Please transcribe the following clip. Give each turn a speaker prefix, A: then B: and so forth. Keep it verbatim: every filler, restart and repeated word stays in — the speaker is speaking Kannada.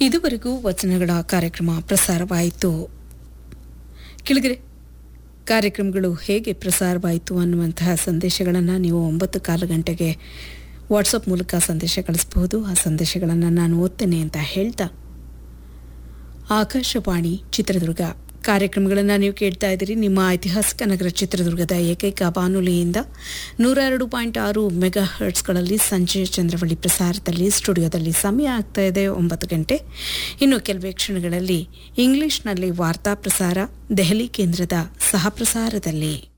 A: ಇದುವರೆಗೂ ವಚನಗಳ ಕಾರ್ಯಕ್ರಮ ಪ್ರಸಾರವಾಯಿತು. ಕೆಳಗರೆ ಕಾರ್ಯಕ್ರಮಗಳು ಹೇಗೆ ಪ್ರಸಾರವಾಯಿತು ಅನ್ನುವಂತಹ ಸಂದೇಶಗಳನ್ನು ನೀವು ಒಂಬತ್ತು ಕಾಲು ಗಂಟೆಗೆ ವಾಟ್ಸಪ್ ಮೂಲಕ ಸಂದೇಶ ಕಳಿಸಬಹುದು. ಆ ಸಂದೇಶಗಳನ್ನು ನಾನು ಓದ್ತೇನೆ ಅಂತ ಹೇಳ್ತಾ, ಆಕಾಶವಾಣಿ ಚಿತ್ರದುರ್ಗ ಕಾರ್ಯಕ್ರಮಗಳನ್ನು ನೀವು ಕೇಳ್ತಾ ಇದ್ದೀರಿ. ನಿಮ್ಮ ಐತಿಹಾಸಿಕ ನಗರ ಚಿತ್ರದುರ್ಗದ ಏಕೈಕ ಬಾನುಲಿಯಿಂದ ನೂರ ಎರಡು ಪಾಯಿಂಟ್ ಆರು ಮೆಗಾ ಹರ್ಟ್ಸ್ಗಳಲ್ಲಿ ಸಂಜೆ ಚಂದ್ರವಳ್ಳಿ ಪ್ರಸಾರದಲ್ಲಿ ಸ್ಟುಡಿಯೋದಲ್ಲಿ ಸಮಯ ಆಗ್ತಾ ಇದೆ ಒಂಬತ್ತು ಗಂಟೆ. ಇನ್ನು ಕೆಲವೇ ಕ್ಷಣಗಳಲ್ಲಿ ಇಂಗ್ಲಿಷ್ನಲ್ಲಿ ವಾರ್ತಾ ಪ್ರಸಾರ ದೆಹಲಿ ಕೇಂದ್ರದ ಸಹ ಪ್ರಸಾರದಲ್ಲಿ.